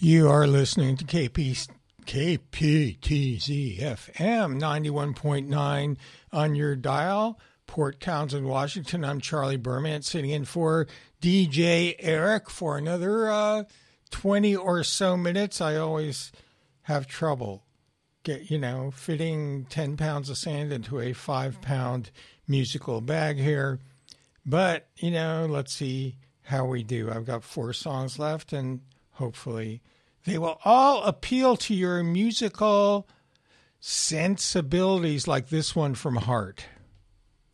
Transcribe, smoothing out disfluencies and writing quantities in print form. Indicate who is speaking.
Speaker 1: You are listening to KPTZ FM 91.9 on your dial, Port Townsend, Washington. I'm Charlie Berman, sitting in for DJ Eric for another 20 or so minutes. I always have trouble fitting 10 pounds of sand into a 5-pound musical bag here. But, let's see how we do. I've got 4 songs left, and hopefully they will all appeal to your musical sensibilities, like this one from Heart.